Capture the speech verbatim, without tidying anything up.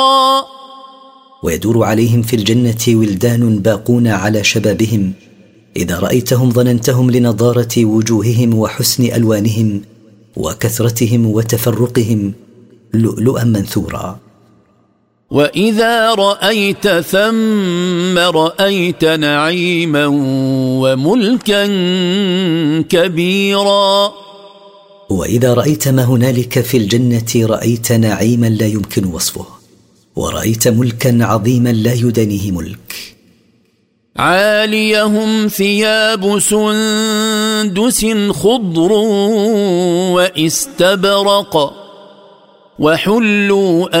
ويدور عليهم في الجنة ولدان باقون على شبابهم، إذا رأيتهم ظننتهم لنضارة وجوههم وحسن ألوانهم وكثرتهم وتفرقهم لؤلؤا منثورا. وإذا رأيت ثم رأيت نعيما وملكا كبيرا. وإذا رأيت ما هنالك في الجنة رأيت نعيما لا يمكن وصفه، ورأيت ملكا عظيما لا يدانيه ملك. عاليهم ثياب سندس خضر واستبرق وحلوا